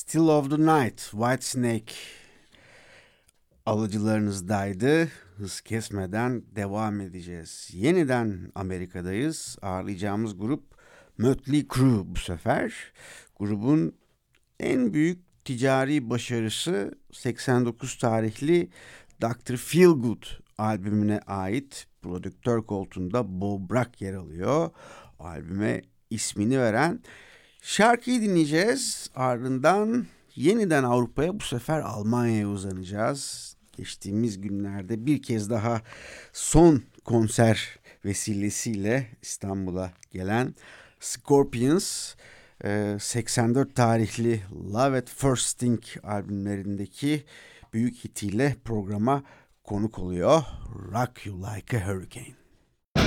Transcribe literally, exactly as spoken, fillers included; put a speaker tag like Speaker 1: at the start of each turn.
Speaker 1: Still of the Night, Whitesnake alıcılarınızdaydı. Hız kesmeden devam edeceğiz. Yeniden Amerika'dayız. Ağırlayacağımız grup Mötley Crüe bu sefer. Grubun en büyük ticari başarısı seksen dokuz tarihli doktor Feelgood albümüne ait. Prodüktör koltuğunda Bob Rock yer alıyor. Albüme ismini veren şarkıyı dinleyeceğiz. Ardından yeniden Avrupa'ya, bu sefer Almanya'ya uzanacağız. Geçtiğimiz günlerde bir kez daha son konser vesilesiyle İstanbul'a gelen Scorpions, seksen dört tarihli Love at First Sting albümlerindeki büyük hitiyle programa konuk oluyor. Rock You Like a Hurricane.